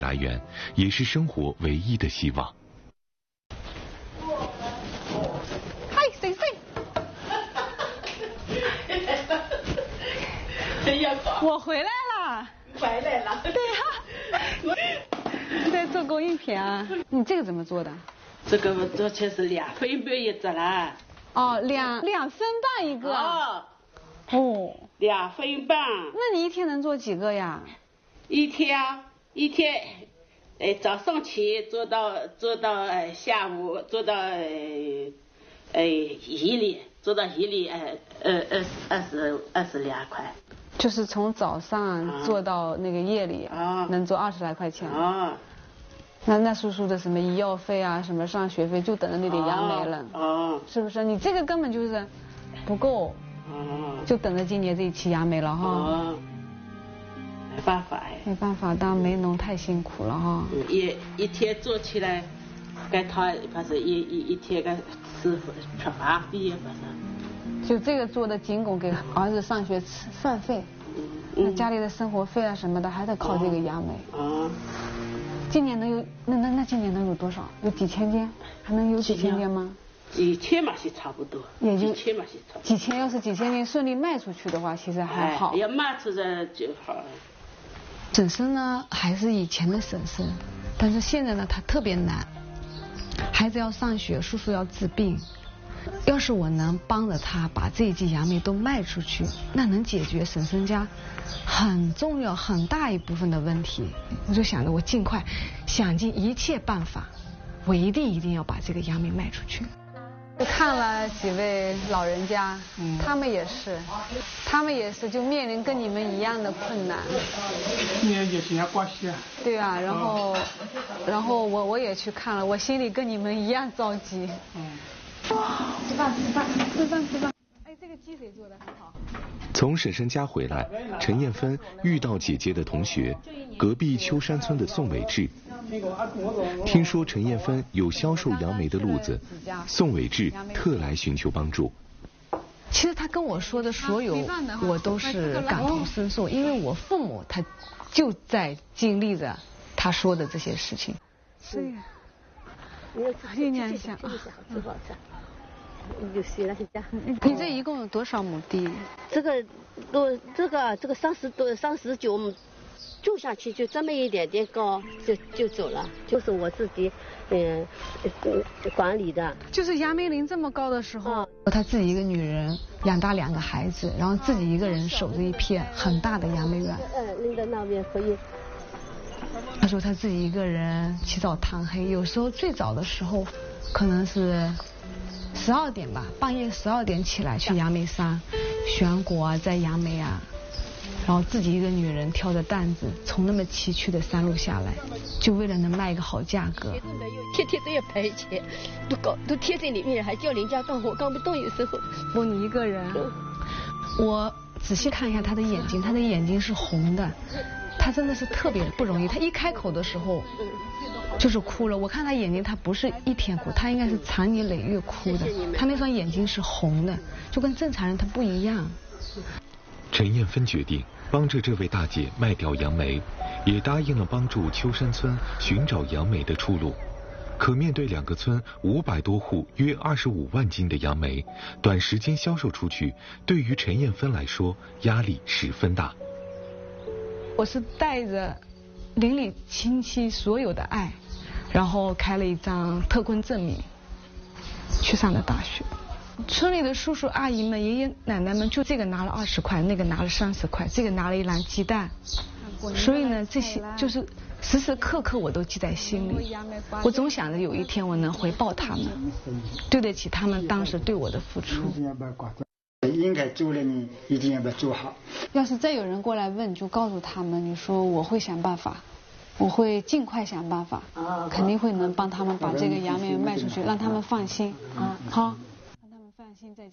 来源，也是生活唯一的希望。 嗨，谁？我回来了。 回来了。 对呀。你在做公益品啊？你这个怎么做的？ 这个做起是2分半一只啦。 哦，2分半一个。哦。 2分半。 那你一天能做几个呀？ 一天，早上起做到下午做到夜里22块。 就是从早上做到那个夜里，能做20来块钱。那叔叔的什么医药费啊，什么上学费，就等着那点杨梅了。是不是？你这个根本就是不够。就等着今年这一期杨梅了哈。 没办法哎。 没办法，当梅农太辛苦了哈。 一天做起来，该他反正一天该吃饭费反正。 就这个做的仅供给儿子上学吃饭费，那家里的生活费啊什么的还得靠这个杨梅。今年能有那今年能有多少？有几千件？还能有几千件吗？ 几千嘛是差不多， 也就几千嘛是差不多。 几千要是几千件顺利卖出去的话，其实还好。 要卖出去就好。 婶婶呢还是以前的婶婶，但是现在呢她特别难，孩子要上学，叔叔要治病。要是我能帮着他把这一季杨梅都卖出去，那能解决婶婶家很重要很大一部分的问题。我就想着我尽快想尽一切办法，我一定要把这个杨梅卖出去。就看了几位老人家，他们也是就面临跟你们一样的困难。 也是要关系啊。 对啊，然后我也去看了，我心里跟你们一样着急。吃饭。哎，这个鸡谁做的很好。 从婶婶家回来，陈艳芬遇到姐姐的同学，隔壁秋山村的宋伟志。听说陈艳芬有销售杨梅的路子，宋伟志特来寻求帮助。 其实他跟我说的所有，我都是感同身受，因为我父母他就在经历着他说的这些事情。是呀。你念一下啊。你这一共有多少亩地？ 这个30多39亩，种下去就这么一点点高，就走了，就是我自己管理的。 就是杨梅林这么高的时候，她自己一个女人养大2个孩子，然后自己一个人守着一片很大的杨梅园。 拎到那边可以。 她说她自己一个人起早贪黑，有时候最早的时候可能是12点吧，半夜12点起来去杨梅山选果啊，摘杨梅啊，然后自己一个女人挑着担子从那么崎岖的山路下来，就为了能卖一个好价格。 天都要赔钱，都贴在里面，还叫人家干活干不动，有时候。 不，你一个人。我仔细看一下她的眼睛，她的眼睛是红的，她真的是特别不容易。她一开口的时候就是哭了，我看她眼睛，她不是一天哭，她应该是长年累月哭的。她那双眼睛是红的，就跟正常人她不一样。 陈艳芬决定帮着这位大姐卖掉杨梅，也答应了帮助秋山村寻找杨梅的出路。可面对2个村500多户约25万斤的杨梅，短时间销售出去，对于陈艳芬来说压力十分大。 我是带着邻里亲戚所有的爱，然后开了一张特困证明，去上的大学。村里的叔叔阿姨们、爷爷奶奶们，就这个拿了20块，那个拿了30块，这个拿了1篮鸡蛋。所以呢，这些就是时时刻刻我都记在心里。我总想着有一天我能回报他们，对得起他们当时对我的付出。 应该做的你一定要把它做好。 要是再有人过来问，就告诉他们，你说我会想办法，我会尽快想办法，肯定会能帮他们把这个杨梅卖出去，让他们放心。好，让他们放心。再见。